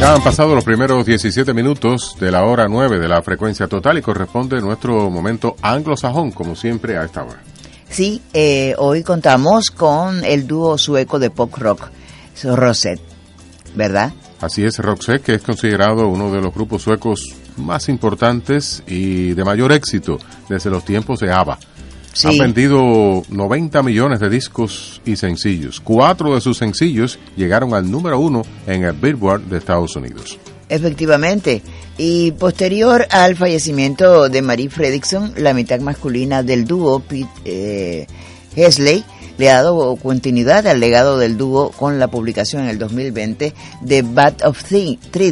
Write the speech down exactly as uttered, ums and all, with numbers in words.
Ya han pasado los primeros diecisiete minutos de la hora nueve de la frecuencia total y corresponde nuestro momento anglosajón, como siempre, a esta hora. Sí, eh, hoy contamos con el dúo sueco de pop rock, Roxette, ¿verdad? Así es, Roxette, que es considerado uno de los grupos suecos más importantes y de mayor éxito desde los tiempos de ABBA. Sí. Han vendido noventa millones de discos y sencillos. Cuatro de sus sencillos llegaron al número uno en el Billboard de Estados Unidos. Efectivamente. Y posterior al fallecimiento de Marie Fredriksson, la mitad masculina del dúo, Pete eh, Hesley, le ha dado continuidad al legado del dúo con la publicación en el dos mil veinte de Band of Three,